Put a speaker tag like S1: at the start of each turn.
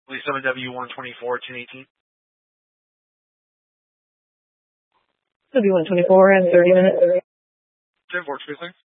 S1: Release 7W124, 1018.
S2: W124 and 30 minutes.
S1: 10-4, excuse me.